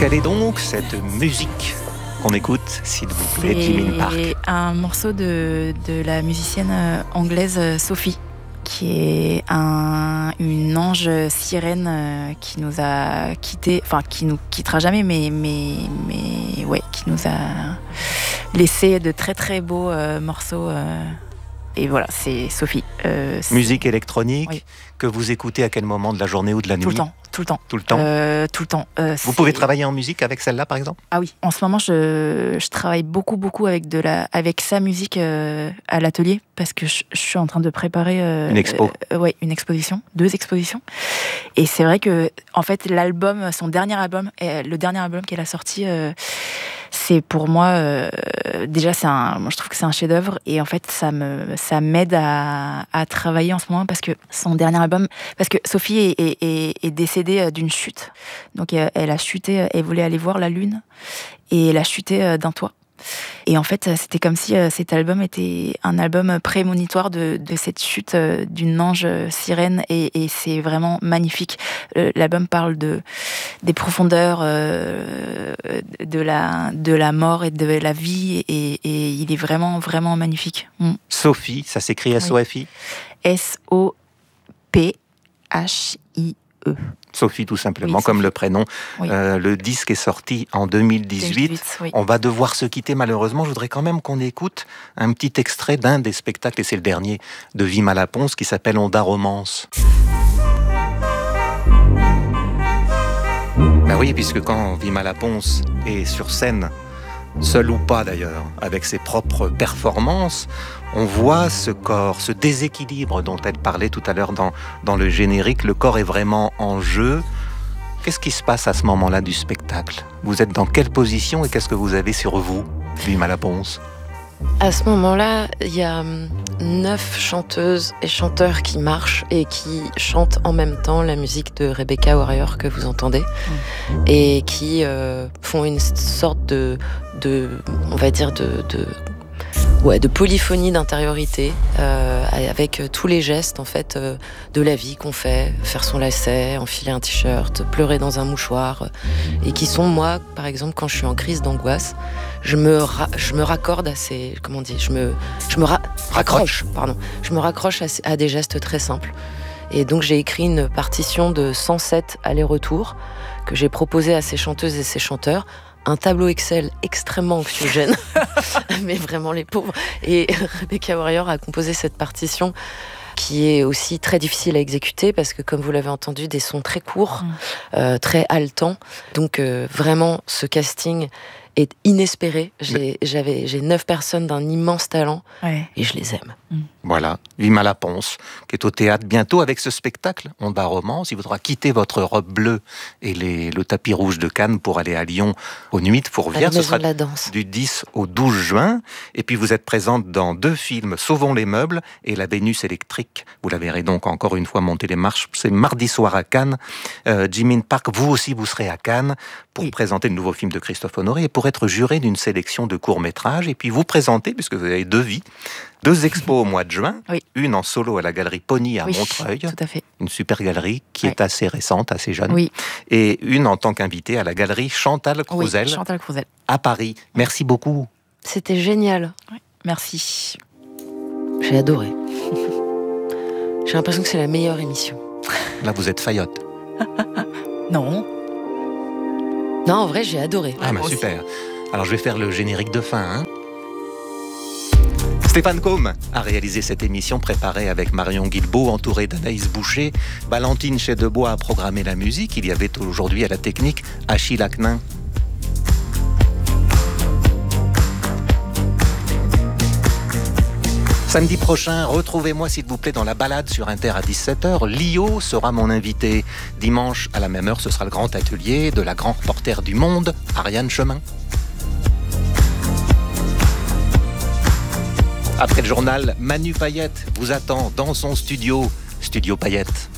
Quelle est donc cette musique qu'on écoute, s'il vous plaît, Jimin Park? C'est un morceau de la musicienne anglaise Sophie, qui est une ange sirène qui nous a quittés, enfin qui nous quittera jamais, mais ouais, qui nous a laissé de très très beaux morceaux. Et voilà, c'est Sophie. Musique électronique, oui. Que vous écoutez à quel moment de la journée ou de la nuit? Tout le temps. Tout le temps. Tout le temps. Tout le temps. Vous pouvez travailler en musique avec celle-là, par exemple? Ah oui. En ce moment, je travaille beaucoup avec sa musique à l'atelier, parce que je suis en train de préparer une expo. Ouais, une exposition, 2 expositions. Et c'est vrai que, en fait, son dernier album, le dernier album qu'elle a sorti, c'est pour moi déjà moi je trouve que c'est un chef-d'œuvre, et en fait ça m'aide à travailler en ce moment, parce que son dernier album, parce que Sophie est décédée d'une chute, donc elle a chuté, elle voulait aller voir la lune et elle a chuté d'un toit. Et en fait, c'était comme si cet album était un album prémonitoire de cette chute d'une ange sirène, et c'est vraiment magnifique. L'album parle des profondeurs de la mort et de la vie, et il est vraiment, vraiment magnifique. Sophie, ça s'écrit S-O-F-I? S-O-P-H-I-E. Sophie, tout simplement, oui, comme le prénom. Oui. Le disque est sorti en 2018. Oui. On va devoir se quitter, malheureusement. Je voudrais quand même qu'on écoute un petit extrait d'un des spectacles, et c'est le dernier, de Vima Laponce, qui s'appelle Onda Romance. Ben oui, puisque quand Vima Laponce est sur scène, seul ou pas d'ailleurs, avec ses propres performances, on voit ce corps, ce déséquilibre dont elle parlait tout à l'heure dans le générique. Le corps est vraiment en jeu. Qu'est-ce qui se passe à ce moment-là du spectacle? Vous êtes dans quelle position et qu'est-ce que vous avez sur vous, Vima Laponce? À ce moment-là, il y a 9 chanteuses et chanteurs qui marchent et qui chantent en même temps la musique de Rebecca Warrior que vous entendez, et qui font une sorte de on va dire de polyphonie d'intériorité, avec tous les gestes en fait de la vie qu'on fait, faire son lacet, enfiler un t-shirt, pleurer dans un mouchoir, et qui sont, moi par exemple, quand je suis en crise d'angoisse, je me raccorde à ces, comment on dit, je me raccroche à des gestes très simples. Et donc j'ai écrit une partition de 107 allers-retours que j'ai proposé à ces chanteuses et ces chanteurs. Un tableau Excel extrêmement anxiogène, mais vraiment les pauvres. Et Rebecca Warrior a composé cette partition qui est aussi très difficile à exécuter, parce que, comme vous l'avez entendu, des sons très courts, très haletants. Donc vraiment, ce casting est inespéré. J'ai 9 personnes d'un immense talent, ouais, et je les aime. Voilà, Vima Laponce, qui est au théâtre bientôt avec ce spectacle, Onda Romance. Il faudra quitter votre robe bleue et le tapis rouge de Cannes pour aller à Lyon au Nuits de Fourvière. Ce sera du 10 au 12 juin. Et puis vous êtes présente dans 2 films, Sauvons les meubles et La Vénus électrique. Vous la verrez donc encore une fois monter les marches. C'est mardi soir à Cannes. Jimin Park, vous aussi, vous serez à Cannes pour présenter le nouveau film de Christophe Honoré et pour être juré d'une sélection de courts-métrages. Et puis vous présenter, puisque vous avez 2 vies, 2 expos au mois de juin, une en solo à la galerie Pony à Montreuil, tout à fait. Une super galerie qui est assez récente, assez jeune, oui, et une en tant qu'invitée à la galerie Chantal Crouzel, à Paris. Merci beaucoup. C'était génial. Oui. Merci. J'ai adoré. J'ai l'impression que c'est la meilleure émission. Là, vous êtes faillotte. Non. Non, en vrai, j'ai adoré. Ah, bah super. Alors, je vais faire le générique de fin, Stéphane Combe a réalisé cette émission préparée avec Marion Guilbault, entourée d'Anaïs Boucher. Valentine Chedebois a programmé la musique. Il y avait aujourd'hui à la technique Achille Aknin. Samedi prochain, retrouvez-moi s'il vous plaît dans la balade sur Inter à 17h. Lio sera mon invité. Dimanche à la même heure, ce sera le grand atelier de la grande reporter du Monde, Ariane Chemin. Après le journal, Manu Payette vous attend dans son studio, Studio Payette.